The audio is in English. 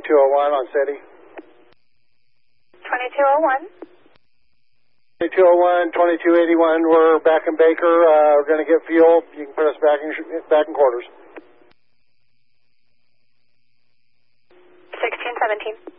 2201 on SETI. 2201. 2201, 2281, we're back in Baker. We're going to get fuel. You can put us back in quarters. 1617.